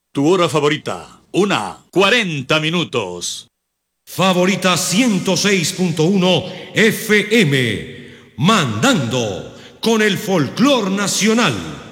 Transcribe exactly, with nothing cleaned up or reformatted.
Tu hora favorita, una cuarenta minutos. Favorita ciento seis punto uno F M, mandando con el folclor nacional.